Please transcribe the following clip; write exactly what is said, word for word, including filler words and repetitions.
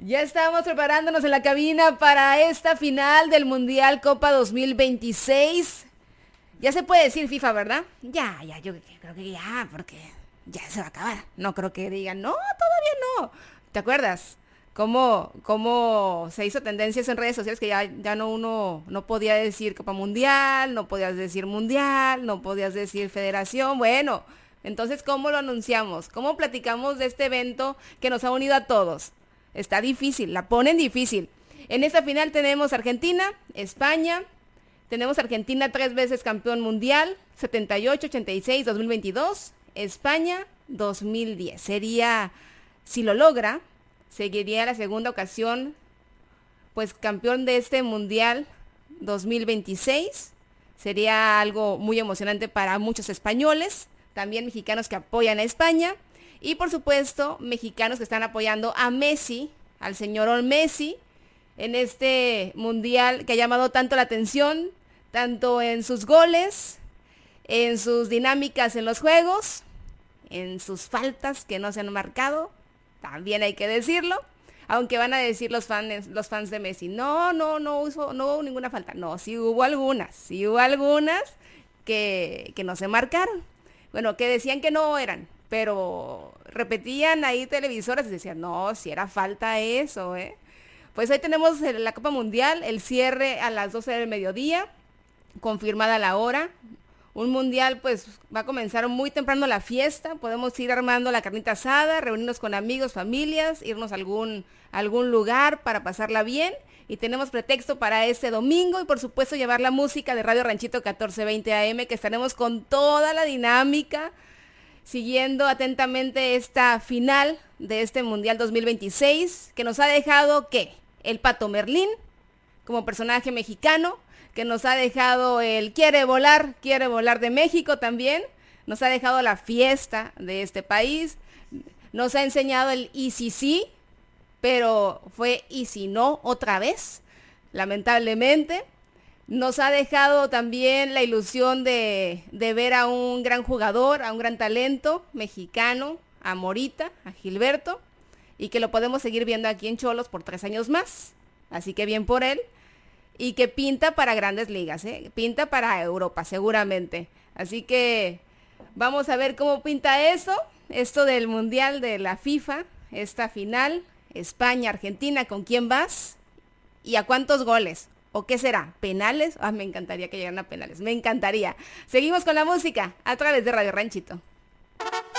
Ya estamos preparándonos en la cabina para esta final del Mundial Copa dos mil veintiséis. Ya se puede decir FIFA, ¿verdad? Ya, ya, yo creo que ya, porque ya se va a acabar. No creo que digan, no, todavía no. ¿Te acuerdas? Cómo, cómo se hizo tendencias en redes sociales que ya, ya no uno no podía decir Copa Mundial, no podías decir Mundial, no podías decir Federación. Bueno, entonces, ¿cómo lo anunciamos? ¿Cómo platicamos de este evento que nos ha unido a todos? Está difícil, la ponen difícil. En esta final tenemos Argentina, España, tenemos Argentina tres veces campeón mundial, setenta y ocho, ochenta y seis, dos mil veintidós, España dos mil diez. Sería, si lo logra, seguiría la segunda ocasión, pues campeón de este mundial dos mil veintiséis. Sería algo muy emocionante para muchos españoles, también mexicanos que apoyan a España. Y por supuesto, mexicanos que están apoyando a Messi, al señor Messi, en este mundial que ha llamado tanto la atención, tanto en sus goles, en sus dinámicas en los juegos, en sus faltas que no se han marcado, también hay que decirlo, aunque van a decir los fans, los fans de Messi, no, no, no hubo, no hubo ninguna falta. No, sí hubo algunas, sí hubo algunas que, que no se marcaron. Bueno, que decían que no eran, pero repetían ahí televisoras y decían, no, si era falta eso, ¿eh? Pues hoy tenemos la Copa Mundial, el cierre a las doce del mediodía, confirmada la hora. Un mundial, pues, va a comenzar muy temprano la fiesta, podemos ir armando la carnita asada, reunirnos con amigos, familias, irnos a algún, a algún lugar para pasarla bien. Y tenemos pretexto para este domingo y por supuesto llevar la música de Radio Ranchito catorce veinte A M, que estaremos con toda la dinámica, siguiendo atentamente esta final de este Mundial dos mil veintiséis, que nos ha dejado, ¿qué? El Pato Merlín, como personaje mexicano, que nos ha dejado el Quiere Volar, Quiere Volar de México también, nos ha dejado la fiesta de este país, nos ha enseñado el y si sí, pero fue y si no otra vez, lamentablemente. Nos ha dejado también la ilusión de, de ver a un gran jugador, a un gran talento mexicano, a Morita, a Gilberto, y que lo podemos seguir viendo aquí en Xolos por tres años más. Así que bien por él. Y que pinta para grandes ligas, ¿eh? Pinta para Europa, seguramente. Así que vamos a ver cómo pinta eso, esto del Mundial de la FIFA, esta final, España-Argentina, ¿con quién vas? ¿Y a cuántos goles? ¿O qué será? ¿Penales? Ah, me encantaría que llegaran a penales, me encantaría. Seguimos con la música a través de Radio Ranchito.